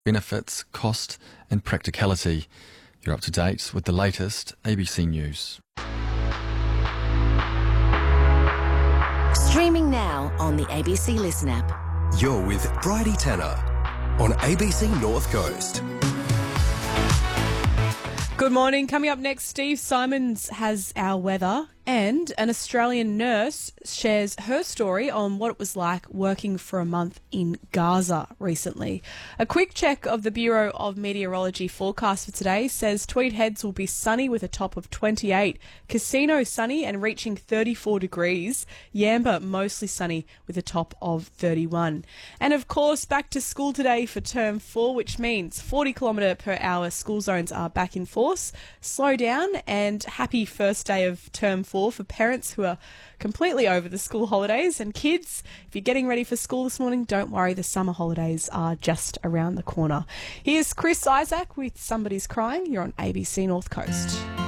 benefits, cost and practicality. You're up to date with the latest ABC News. Streaming now on the ABC Listen app. You're with Bridie Tanner on ABC North Coast. Good morning. Coming up next, Steve Simons has our weather, and an Australian nurse shares her story on what it was like working for a month in Gaza recently. A quick check of the Bureau of Meteorology forecast for today says Tweed Heads will be sunny with a top of 28, Casino sunny and reaching 34 degrees, Yamba mostly sunny with a top of 31. And of course, back to school today for term 4, which means 40 km per hour school zones are back in force. Slow down and happy first day of term 4 for parents who are completely over the school holidays. And kids, if you're getting ready for school this morning, don't worry, the summer holidays are just around the corner. Here's Chris Isaac with Somebody's Crying. You're on ABC North Coast.